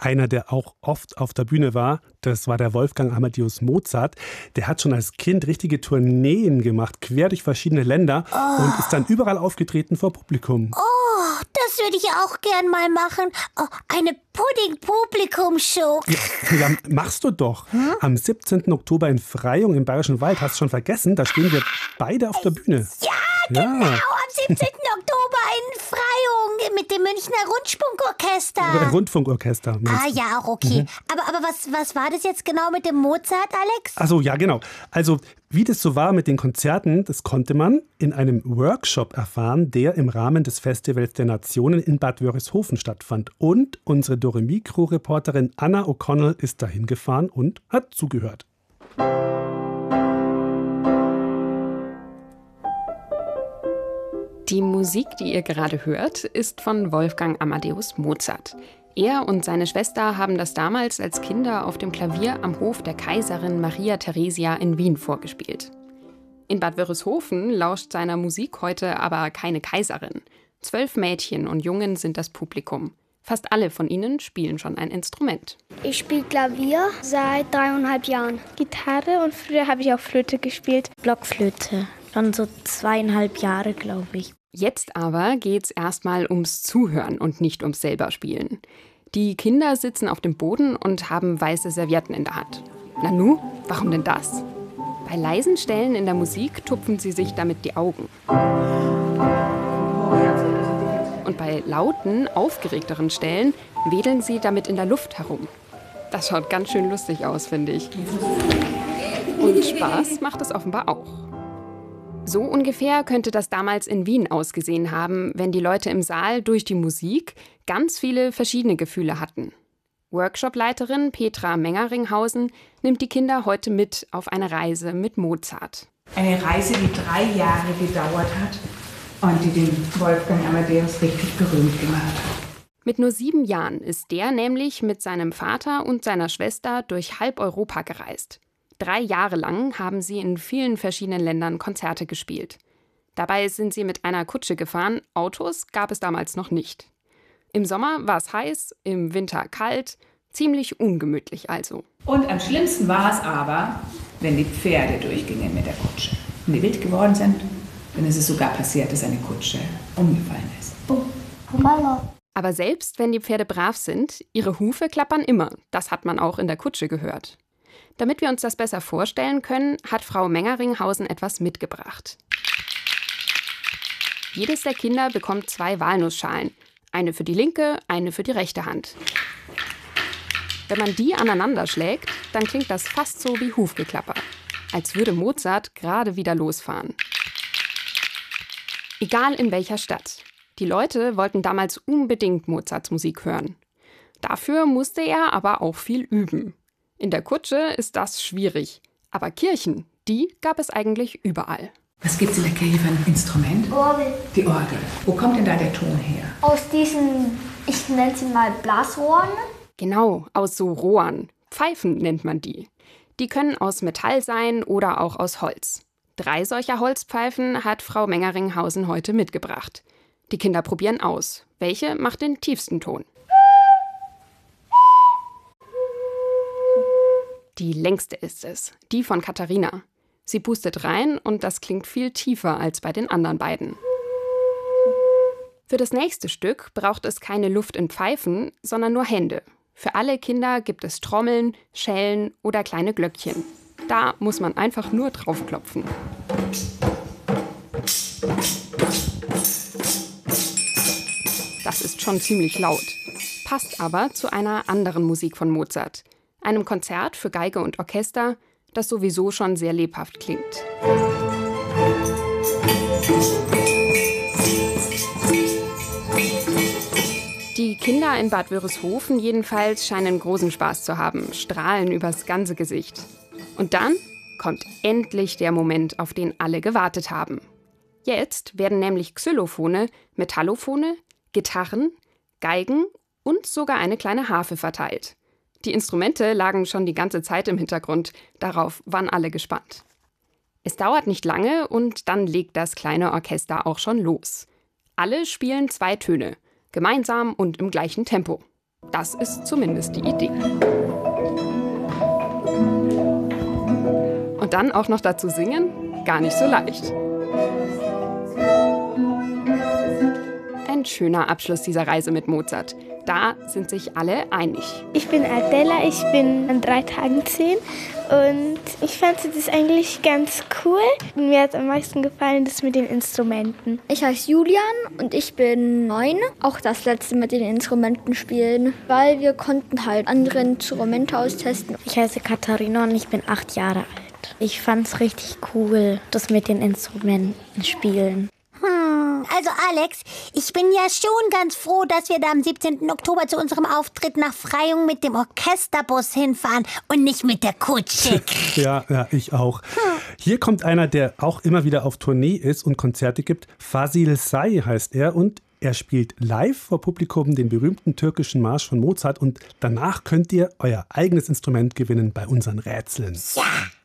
einer, der auch oft auf der Bühne war, das war der Wolfgang Amadeus Mozart. Der hat schon als Kind richtige Tourneen gemacht, quer durch verschiedene Länder und ist dann überall aufgetreten vor Publikum. Oh, das würde ich auch gern mal machen. Oh, eine Pudding-Publikum-Show. Ja, machst du doch. Am 17. Oktober in Freyung im Bayerischen Wald. Hast du schon vergessen? Da stehen wir beide auf der Bühne. Ja, genau, am 17. Oktober in Freyung mit dem Münchner Rundfunkorchester. Rundfunkorchester. Ja, auch okay. Aber was war das jetzt genau mit dem Mozart, Alex? Ach so, ja, genau. Also, wie das so war mit den Konzerten, das konnte man in einem Workshop erfahren, der im Rahmen des Festivals der Nationen in Bad Wörishofen stattfand. Und unsere Dore-Mikro-Reporterin Anna O'Connell ist dahin gefahren und hat zugehört. Die Musik, die ihr gerade hört, ist von Wolfgang Amadeus Mozart. Er und seine Schwester haben das damals als Kinder auf dem Klavier am Hof der Kaiserin Maria Theresia in Wien vorgespielt. In Bad Wörishofen lauscht seiner Musik heute aber keine Kaiserin. 12 Mädchen und Jungen sind das Publikum. Fast alle von ihnen spielen schon ein Instrument. Ich spiele Klavier seit 3,5 Jahren. Gitarre und früher habe ich auch Flöte gespielt. Blockflöte. Schon so 2,5 Jahre, glaube ich. Jetzt aber geht's erstmal ums Zuhören und nicht ums selber Spielen. Die Kinder sitzen auf dem Boden und haben weiße Servietten in der Hand. Nanu, warum denn das? Bei leisen Stellen in der Musik tupfen sie sich damit die Augen. Und bei lauten, aufgeregteren Stellen wedeln sie damit in der Luft herum. Das schaut ganz schön lustig aus, finde ich. Und Spaß macht es offenbar auch. So ungefähr könnte das damals in Wien ausgesehen haben, wenn die Leute im Saal durch die Musik ganz viele verschiedene Gefühle hatten. Workshopleiterin Petra Mengeringhausen nimmt die Kinder heute mit auf eine Reise mit Mozart. Eine Reise, die 3 Jahre gedauert hat und die den Wolfgang Amadeus richtig berühmt gemacht hat. Mit nur 7 Jahren ist der nämlich mit seinem Vater und seiner Schwester durch halb Europa gereist. 3 Jahre lang haben sie in vielen verschiedenen Ländern Konzerte gespielt. Dabei sind sie mit einer Kutsche gefahren, Autos gab es damals noch nicht. Im Sommer war es heiß, im Winter kalt, ziemlich ungemütlich also. Und am schlimmsten war es aber, wenn die Pferde durchgingen mit der Kutsche. Wenn die wild geworden sind, dann ist es sogar passiert, dass eine Kutsche umgefallen ist. Aber selbst wenn die Pferde brav sind, ihre Hufe klappern immer. Das hat man auch in der Kutsche gehört. Damit wir uns das besser vorstellen können, hat Frau Mengeringhausen etwas mitgebracht. Jedes der Kinder bekommt 2 Walnussschalen. Eine für die linke, eine für die rechte Hand. Wenn man die aneinander schlägt, dann klingt das fast so wie Hufgeklapper. Als würde Mozart gerade wieder losfahren. Egal in welcher Stadt. Die Leute wollten damals unbedingt Mozarts Musik hören. Dafür musste er aber auch viel üben. In der Kutsche ist das schwierig. Aber Kirchen, die gab es eigentlich überall. Was gibt's in der Kirche für ein Instrument? Orgel. Die Orgel. Wo kommt denn da der Ton her? Aus diesen, ich nenne sie mal Blasrohren. Genau, aus so Rohren. Pfeifen nennt man die. Die können aus Metall sein oder auch aus Holz. 3 solcher Holzpfeifen hat Frau Mengeringhausen heute mitgebracht. Die Kinder probieren aus. Welche macht den tiefsten Ton? Die längste ist es, die von Katharina. Sie pustet rein und das klingt viel tiefer als bei den anderen beiden. Für das nächste Stück braucht es keine Luft in Pfeifen, sondern nur Hände. Für alle Kinder gibt es Trommeln, Schellen oder kleine Glöckchen. Da muss man einfach nur draufklopfen. Das ist schon ziemlich laut, passt aber zu einer anderen Musik von Mozart. Einem Konzert für Geige und Orchester, das sowieso schon sehr lebhaft klingt. Die Kinder in Bad Wörishofen jedenfalls scheinen großen Spaß zu haben, strahlen übers ganze Gesicht. Und dann kommt endlich der Moment, auf den alle gewartet haben. Jetzt werden nämlich Xylophone, Metallophone, Gitarren, Geigen und sogar eine kleine Harfe verteilt. Die Instrumente lagen schon die ganze Zeit im Hintergrund, darauf waren alle gespannt. Es dauert nicht lange und dann legt das kleine Orchester auch schon los. Alle spielen 2 Töne, gemeinsam und im gleichen Tempo. Das ist zumindest die Idee. Und dann auch noch dazu singen? Gar nicht so leicht. Ein schöner Abschluss dieser Reise mit Mozart. Da sind sich alle einig. Ich bin Adela, ich bin an 3 Tagen 10 und ich fand das eigentlich ganz cool. Mir hat am meisten gefallen das mit den Instrumenten. Ich heiße Julian und ich bin 9. Auch das letzte mit den Instrumenten spielen, weil wir konnten halt andere Instrumente austesten. Ich heiße Katharina und ich bin 8 Jahre alt. Ich fand es richtig cool, das mit den Instrumenten spielen. Also Alex, ich bin ja schon ganz froh, dass wir da am 17. Oktober zu unserem Auftritt nach Freyung mit dem Orchesterbus hinfahren und nicht mit der Kutsche. Ja, ich auch. Hier kommt einer, der auch immer wieder auf Tournee ist und Konzerte gibt. Fasil Say heißt er und er spielt live vor Publikum den berühmten türkischen Marsch von Mozart und danach könnt ihr euer eigenes Instrument gewinnen bei unseren Rätseln. Ja.